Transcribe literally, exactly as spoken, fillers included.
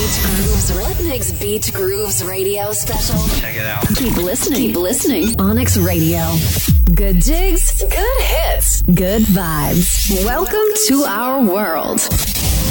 Beach Grooves. What makes Beach Grooves radio special? Check it out. Keep listening. Keep listening. Onyx Radio. Good jigs, good hits, good vibes. Welcome to our world.